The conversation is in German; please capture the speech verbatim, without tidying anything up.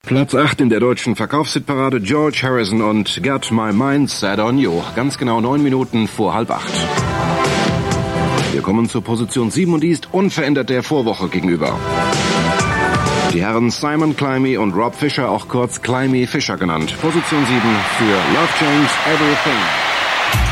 Platz acht in der deutschen Verkaufshitparade, George Harrison und Got My Mind Set on You. Ganz genau neun Minuten vor halb acht. Wir kommen zur Position sieben und die ist unverändert der Vorwoche gegenüber. Die Herren Simon Climie und Rob Fisher, auch kurz Climie Fisher genannt. Position sieben für Love Changes Everything.